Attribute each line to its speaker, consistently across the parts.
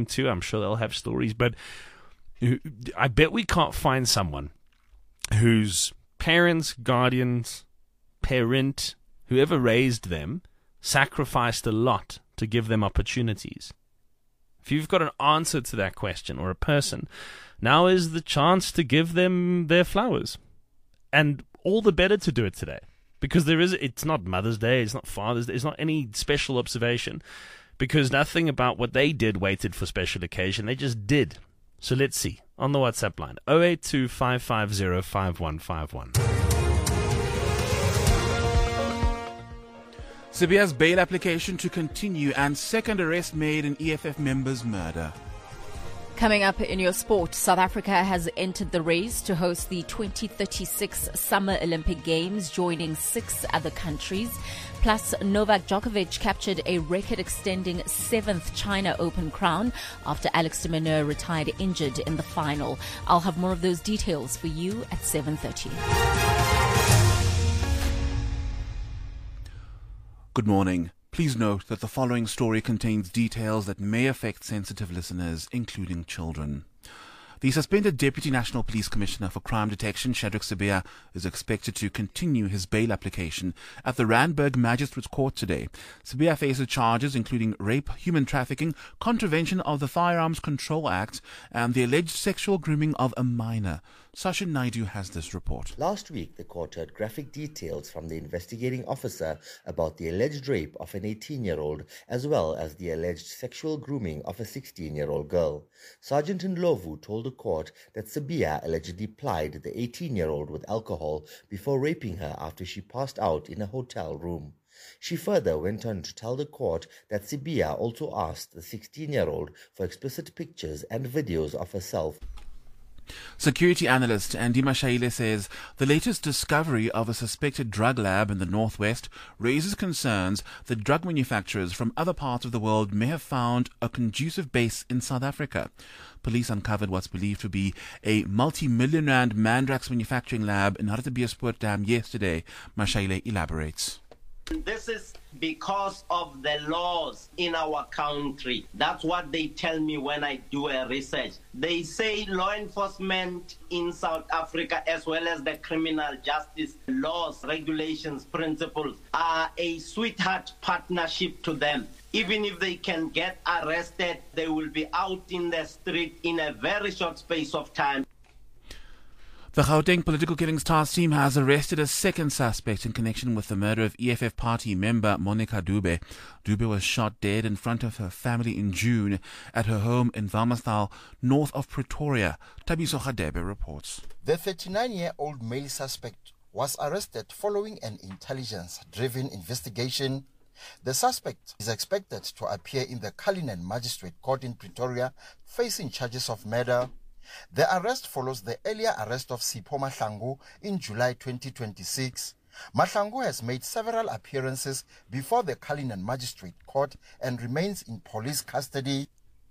Speaker 1: spoken to. I'm sure they'll have stories, but I bet we can't find someone whose parents, guardians, parent, whoever raised them, sacrificed a lot to give them opportunities. If you've got an answer to that question or a person, now is the chance to give them their flowers. And all the better to do it today. Because it's not Mother's Day, it's not Father's Day, it's not any special observation. Because nothing about what they did waited for special occasion, they just did. So let's see. On the WhatsApp line, 082 550 5151.
Speaker 2: Sibiya's bail application to continue and second arrest made in EFF member's murder.
Speaker 3: Coming up in your sport, South Africa has entered the race to host the 2036 Summer Olympic Games, joining 6 other countries. Plus, Novak Djokovic captured a record-extending 7th China Open crown after Alex de Minaur retired injured in the final. I'll have more of those details for you at 7:30.
Speaker 2: Good morning. Please note that the following story contains details that may affect sensitive listeners, including children. The suspended Deputy National Police Commissioner for Crime Detection, Shadrack Sibiya, is expected to continue his bail application at the Randburg Magistrates Court today. Sibiya faces charges including rape, human trafficking, contravention of the Firearms Control Act, and the alleged sexual grooming of a minor. Sasha Naidu has this report.
Speaker 4: Last week, the court heard graphic details from the investigating officer about the alleged rape of an 18-year-old, as well as the alleged sexual grooming of a 16-year-old girl. Sergeant Ndlovu told the court that Sibiya allegedly plied the 18-year-old with alcohol before raping her after she passed out in a hotel room. She further went on to tell the court that Sibiya also asked the 16-year-old for explicit pictures and videos of herself.
Speaker 2: Security analyst Andy Mashaile says the latest discovery of a suspected drug lab in the northwest raises concerns that drug manufacturers from other parts of the world may have found a conducive base in South Africa. Police uncovered what's believed to be a multi-million rand Mandrax manufacturing lab in Hartbeespoort Dam yesterday. Mashaile elaborates.
Speaker 5: This is because of the laws in our country. That's what they tell me when I do a research. They say law enforcement in South Africa, as well as the criminal justice laws, regulations, principles, are a sweetheart partnership to them. Even if they can get arrested, they will be out in the street in a very short space of time.
Speaker 2: The Gauteng Political Killings Task Team has arrested a second suspect in connection with the murder of EFF party member Monica Dube. Dube was shot dead in front of her family in June at her home in Valmastal, north of Pretoria. Tabiso Khadebe reports.
Speaker 6: The 39-year-old male suspect was arrested following an intelligence-driven investigation. The suspect is expected to appear in the Cullinan Magistrate Court in Pretoria, facing charges of murder. The arrest follows the earlier arrest of Sipho Mahlangu in July 2026. Mahlangu has made several appearances before the Cullinan Magistrate Court and remains in police custody.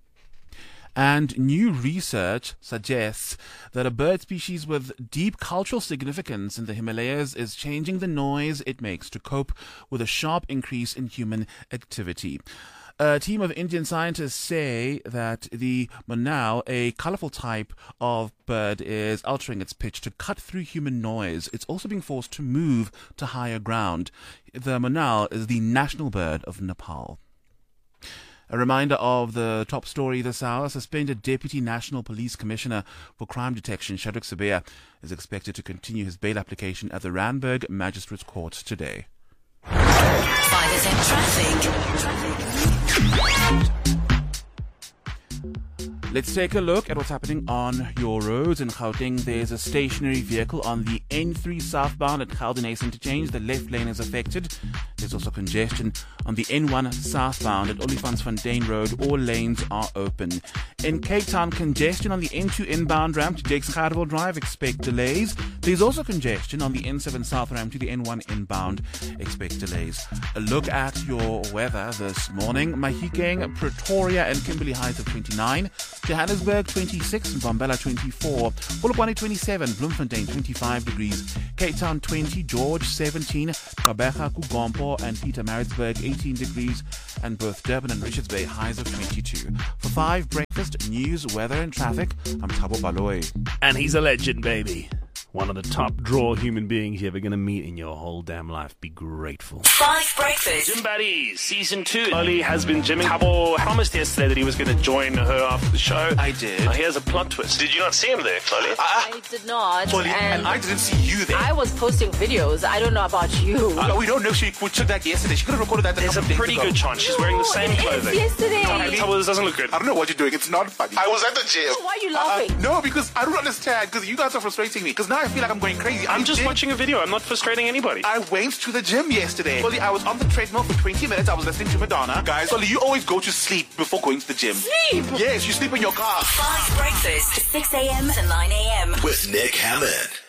Speaker 2: And new research suggests that a bird species with deep cultural significance in the Himalayas is changing the noise it makes to cope with a sharp increase in human activity. A team of Indian scientists say that the monau, a colorful type of bird, is altering its pitch to cut through human noise. It's also being forced to move to higher ground. The monau is the national bird of Nepal. A reminder of the top story this hour. Suspended Deputy National Police Commissioner for Crime Detection, Shadrack Sibiya, is expected to continue his bail application at the Randburg Magistrates Court today.
Speaker 7: 5 in traffic.
Speaker 2: Let's take a look at what's happening on your roads. In Gauteng, there's a stationary vehicle on the N3 southbound at Geldenhuys Interchange. The left lane is affected. There's also congestion on the N1 southbound at Olifantsfontein Road. All lanes are open. In Cape Town, congestion on the N2 inbound ramp to Jakes Gerwel Drive. Expect delays. There's also congestion on the N7 south ramp to the N1 inbound. Expect delays. A look at your weather this morning. Mahikeng, Pretoria and Kimberley highs of 29. Johannesburg 26, Mbombela 24, Polokwane 27, Bloemfontein 25 degrees, Cape Town 20, George 17, Gqeberha, Kugompo and Pietermaritzburg 18 degrees, and both Durban and Richards Bay highs of 22. For 5 breakfast, news, weather and traffic, I'm Thabo Baloyi.
Speaker 1: And he's a legend, baby. One of the top draw human beings you're ever going to meet in your whole damn life. Be grateful.
Speaker 7: 5 breakfast.
Speaker 1: Gym Buddies, Season 2. Oli has been gymming. Thabo promised yesterday that he was going to join her after the show.
Speaker 8: I did.
Speaker 1: Here's a plot twist. Did you not see him there, Oli?
Speaker 3: I did not.
Speaker 8: And I didn't see you there.
Speaker 3: I was posting videos. I don't know about you.
Speaker 8: We don't know if she took that yesterday. She could have recorded that.
Speaker 1: There's a pretty good chance she's wearing the same clothing.
Speaker 3: Yesterday.
Speaker 1: Thabo, this doesn't look good.
Speaker 8: I don't know what you're doing. It's not funny. I was at the gym.
Speaker 3: Why are you laughing?
Speaker 8: No, because I don't understand. Because you guys are frustrating me. Because now I feel like I'm going crazy.
Speaker 1: I'm just watching a video. I'm not frustrating anybody.
Speaker 8: I went to the gym yesterday. Oli, I was on the treadmill for 20 minutes. I was listening to Madonna. Guys, Oli, you always go to sleep before going to the gym.
Speaker 3: Sleep?
Speaker 8: Yes, you sleep in your car.
Speaker 7: 5 breakfast, 6 a.m. to 9 a.m.
Speaker 9: with Nick Hammond.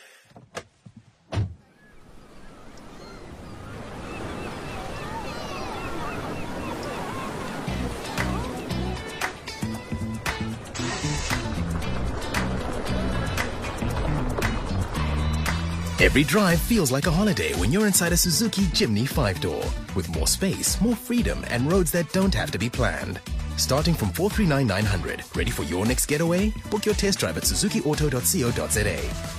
Speaker 9: Every drive feels like a holiday when you're inside a Suzuki Jimny 5-door. With more space, more freedom, and roads that don't have to be planned. Starting from 439,900. Ready for your next getaway? Book your test drive at suzukiauto.co.za.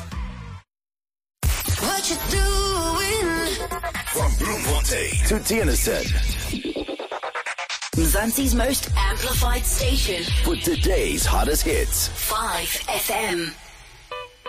Speaker 7: What you doing?
Speaker 9: From Bloemfontein to Tienerset.
Speaker 7: Mzansi's most amplified station.
Speaker 9: For today's hottest hits.
Speaker 7: 5 FM.